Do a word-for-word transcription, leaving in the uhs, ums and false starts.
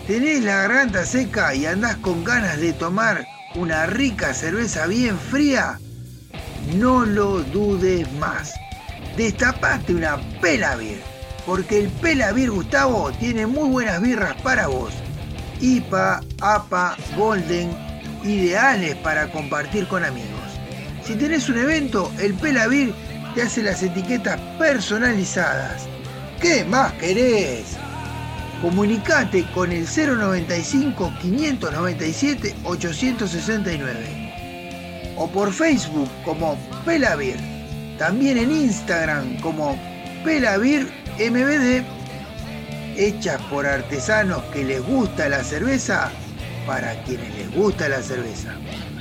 ¿Tenés la garganta seca y andás con ganas de tomar una rica cerveza bien fría? No lo dudes más. Destapate una Pela Beer, porque el Pela Beer, Gustavo, tiene muy buenas birras para vos. I P A, A P A, Golden, ideales para compartir con amigos. Si tenés un evento, el Pela Beer te hace las etiquetas personalizadas. ¿Qué más querés? Comunicate con el cero noventa y cinco, quinientos noventa y siete, ochocientos sesenta y nueve o por Facebook como Pela Beer, también en Instagram como Pela Beer M V D, hechas por artesanos que les gusta la cerveza para quienes les gusta la cerveza.